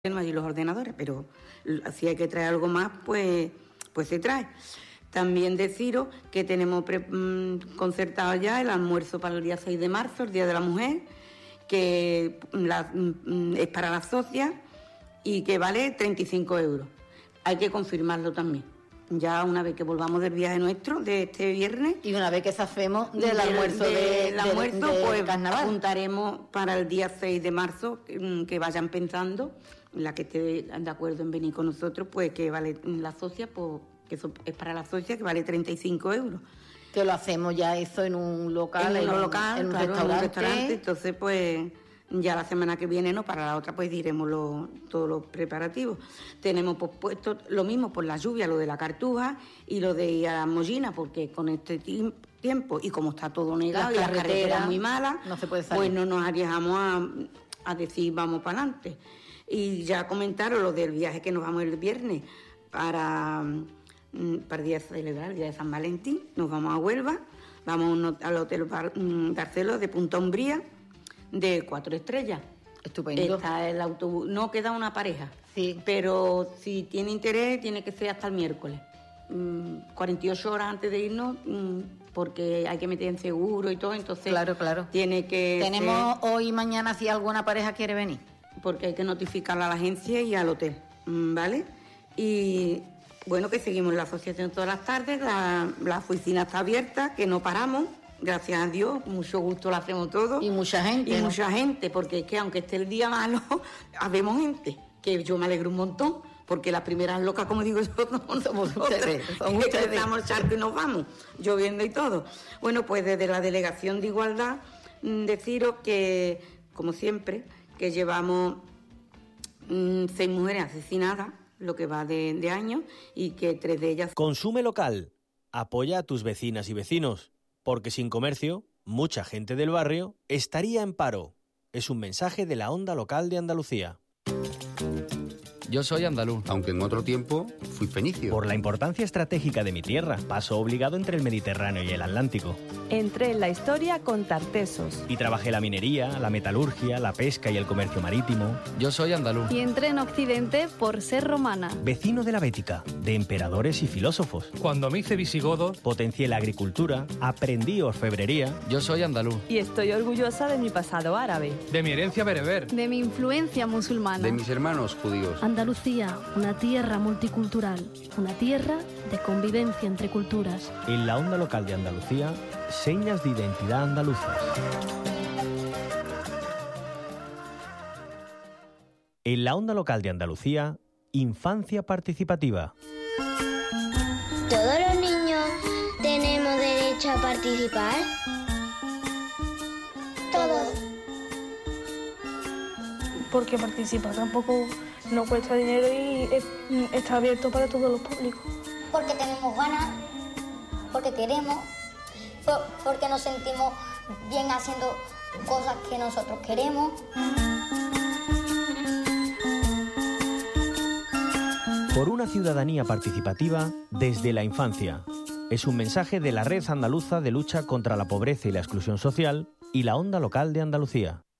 no hay los ordenadores, pero si hay que traer algo más, pues se trae. También deciros que tenemos concertado ya el almuerzo para el día 6 de marzo, el Día de la Mujer, que es para las socias y que vale 35 euros. Hay que confirmarlo también. Ya una vez que volvamos del viaje nuestro, de este viernes. Y una vez que zafemos del almuerzo del pues carnaval. Apuntaremos para el día 6 de marzo, que vayan pensando, la que esté de acuerdo en venir con nosotros, pues que vale la socia, pues que eso es para la socia, que vale 35 euros. Que lo hacemos ya eso en un local, en un restaurante. Entonces, pues ya la semana que viene, no, para la otra, pues diremos todos los preparativos. Tenemos pues puesto lo mismo por la lluvia, lo de la Cartuja y lo de ir a la Mollina, porque con este tiempo y como está todo negado y las carreteras muy malas, no se puede salir. Pues no nos arriesgamos a decir vamos para adelante. Y ya comentaron lo del viaje que nos vamos el viernes para el día de celebrar el día de San Valentín. Nos vamos a Huelva, vamos al Hotel Barceló de Punta Umbría, de 4 estrellas. Estupendo. Está el autobús, no queda una pareja, sí, pero si tiene interés tiene que ser hasta el miércoles, 48 horas antes de irnos, porque hay que meter en seguro y todo, entonces claro. Tiene que tenemos hoy y mañana si alguna pareja quiere venir, porque hay que notificarla a la agencia y al hotel, ¿vale? Y bueno, que seguimos la asociación todas las tardes, la oficina está abierta, que no paramos. Gracias a Dios, mucho gusto lo hacemos todo. Y mucha gente. Y mucha gente, porque es que aunque esté el día malo, habemos gente, que yo me alegro un montón, porque las primeras locas, como digo yo, somos ustedes. Estamos al charco y nos vamos, lloviendo y todo. Bueno, pues desde la Delegación de Igualdad, deciros que, como siempre, que llevamos 6 mujeres asesinadas, lo que va de año, y que 3 de ellas... Consume local. Apoya a tus vecinas y vecinos. Porque sin comercio, mucha gente del barrio estaría en paro. Es un mensaje de la Onda Local de Andalucía. Yo soy andaluz. Aunque en otro tiempo fui fenicio. Por la importancia estratégica de mi tierra, paso obligado entre el Mediterráneo y el Atlántico. Entré en la historia con Tartesos. Y trabajé la minería, la metalurgia, la pesca y el comercio marítimo. Yo soy andaluz. Y entré en Occidente por ser romana. Vecino de la Bética, de emperadores y filósofos. Cuando me hice visigodo, potencié la agricultura, aprendí orfebrería. Yo soy andaluz. Y estoy orgullosa de mi pasado árabe. De mi herencia bereber. De mi influencia musulmana. De mis hermanos judíos. Andalucía, una tierra multicultural, una tierra de convivencia entre culturas. En la Onda Local de Andalucía, señas de identidad andaluzas. En la Onda Local de Andalucía, infancia participativa. ¿Todos los niños tenemos derecho a participar? Todos. Porque participar tampoco no cuesta dinero y está abierto para todos los públicos. Porque tenemos ganas, porque queremos, porque nos sentimos bien haciendo cosas que nosotros queremos. Por una ciudadanía participativa desde la infancia. Es un mensaje de la Red Andaluza de Lucha contra la Pobreza y la Exclusión Social y la Onda Local de Andalucía.